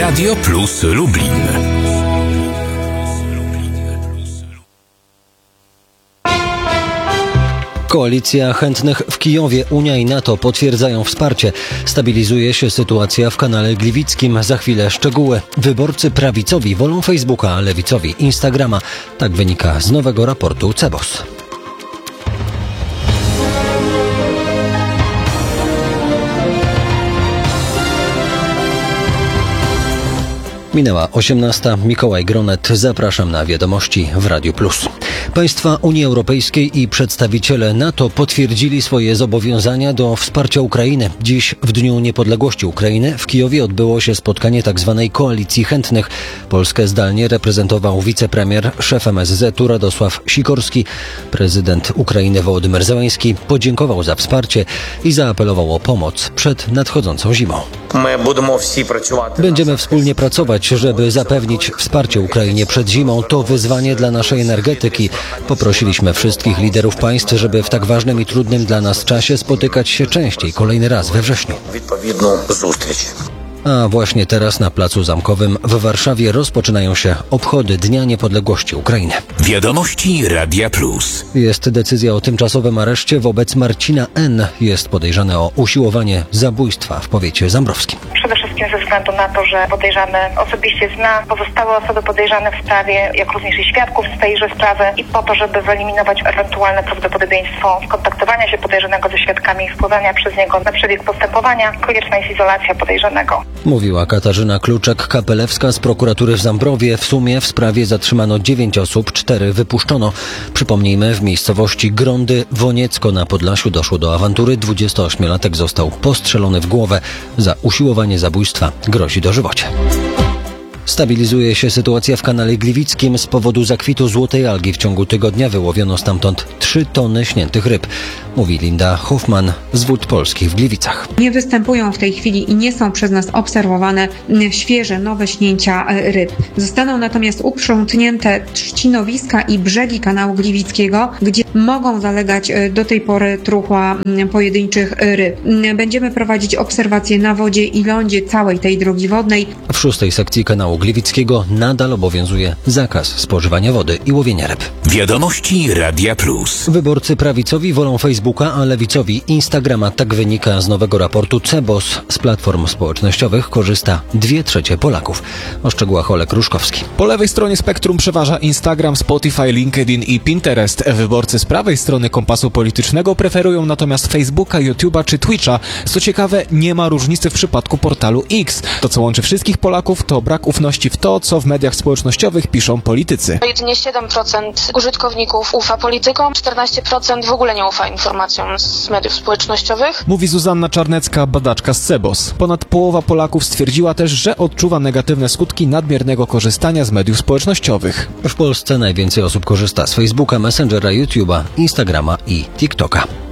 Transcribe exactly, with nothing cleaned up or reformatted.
Radio Plus Lublin. Koalicja chętnych w Kijowie, Unia i NATO potwierdzają wsparcie. Stabilizuje się sytuacja w kanale gliwickim. Za chwilę szczegóły. Wyborcy prawicowi wolą Facebooka, a lewicowi Instagrama. Tak wynika z nowego raportu C E B O S. Minęła osiemnasta. Mikołaj Gronet. Zapraszam na wiadomości w Radiu Plus. Państwa Unii Europejskiej i przedstawiciele NATO potwierdzili swoje zobowiązania do wsparcia Ukrainy. Dziś, w Dniu Niepodległości Ukrainy, w Kijowie odbyło się spotkanie tzw. Koalicji Chętnych. Polskę zdalnie reprezentował wicepremier, szef M S Z-u Radosław Sikorski. Prezydent Ukrainy Wołodymyr Zełenski podziękował za wsparcie i zaapelował o pomoc przed nadchodzącą zimą. Będziemy wspólnie pracować, żeby zapewnić wsparcie Ukrainie przed zimą. To wyzwanie dla naszej energetyki. Poprosiliśmy wszystkich liderów państw, żeby w tak ważnym i trudnym dla nas czasie spotykać się częściej, kolejny raz we wrześniu. A właśnie teraz na Placu Zamkowym w Warszawie rozpoczynają się obchody Dnia Niepodległości Ukrainy. Wiadomości Radia Plus. Jest decyzja o tymczasowym areszcie wobec Marcina N. Jest podejrzany o usiłowanie zabójstwa w powiecie zambrowskim. Przede wszystkim ze względu na to, że podejrzany osobiście zna pozostałe osoby podejrzane w sprawie, jak również i świadków z tejże sprawy i po to, żeby wyeliminować ewentualne prawdopodobieństwo kontaktowania się podejrzanego ze świadkami i wpływania przez niego na przebieg postępowania, konieczna jest izolacja podejrzanego. Mówiła Katarzyna Kluczek-Kapelewska z prokuratury w Zambrowie. W sumie w sprawie zatrzymano dziewięć osób, cztery wypuszczono. Przypomnijmy, w miejscowości Grądy Woniecko na Podlasiu doszło do awantury. dwudziestoośmiolatek został postrzelony w głowę. Za usiłowanie zabójstwa grozi dożywocie. Stabilizuje się sytuacja w kanale gliwickim. Z powodu zakwitu złotej algi w ciągu tygodnia wyłowiono stamtąd trzy tony śniętych ryb. Mówi Linda Hoffman z Wód Polskich w Gliwicach. Nie występują w tej chwili i nie są przez nas obserwowane świeże, nowe śnięcia ryb. Zostaną natomiast uprzątnięte trzcinowiska i brzegi kanału gliwickiego, gdzie mogą zalegać do tej pory truchła pojedynczych ryb. Będziemy prowadzić obserwacje na wodzie i lądzie całej tej drogi wodnej. W szóstej sekcji kanału gliwickiego nadal obowiązuje zakaz spożywania wody i łowienia ryb. Wiadomości Radia Plus. Wyborcy prawicowi wolą Facebooka, a lewicowi Instagrama. Tak wynika z nowego raportu C E B O S. Z platform społecznościowych korzysta dwie trzecie Polaków. O szczegółach Olek Ruszkowski. Po lewej stronie spektrum przeważa Instagram, Spotify, LinkedIn i Pinterest. Wyborcy z prawej strony kompasu politycznego preferują natomiast Facebooka, YouTube'a czy Twitcha. Co ciekawe, nie ma różnicy w przypadku portalu X. To, co łączy wszystkich Polaków, to brak ufności w to, co w mediach społecznościowych piszą politycy. Jedynie siedem procent użytkowników ufa politykom, czternaście procent w ogóle nie ufa informacjom z mediów społecznościowych. Mówi Zuzanna Czarnecka, badaczka z C E B O S. Ponad połowa Polaków stwierdziła też, że odczuwa negatywne skutki nadmiernego korzystania z mediów społecznościowych. W Polsce najwięcej osób korzysta z Facebooka, Messengera, YouTube'a, Instagrama i TikToka.